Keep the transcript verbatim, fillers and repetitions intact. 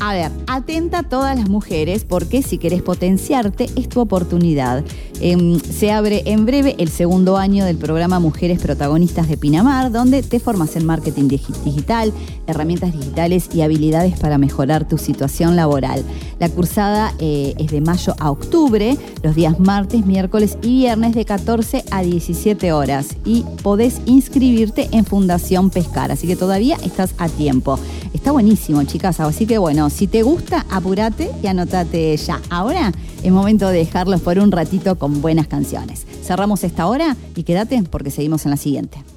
A ver, atenta a todas las mujeres porque si querés potenciarte es tu oportunidad. Eh, se abre en breve el segundo año del programa Mujeres Protagonistas de Pinamar, donde te formas en marketing digital, herramientas digitales y habilidades para mejorar tu situación laboral. La cursada eh, es de mayo a octubre, los días martes, miércoles y viernes de catorce a diecisiete horas y podés inscribirte en Fundación Pescar, así que todavía estás a tiempo. Está buenísimo, chicas, así que bueno, si te gusta, apúrate y anótate ya. Ahora es momento de dejarlos por un ratito con buenas canciones. Cerramos esta hora y quédate porque seguimos en la siguiente.